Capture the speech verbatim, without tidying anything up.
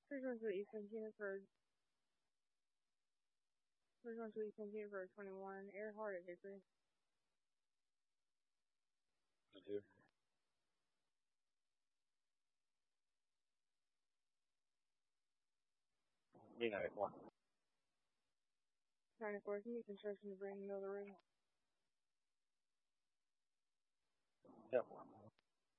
First one to East seventeen for first one to East seventeen for twenty-one. Earhart at Victory. I do. You know, one. ninety-four, can you construction to bring another room? Yep.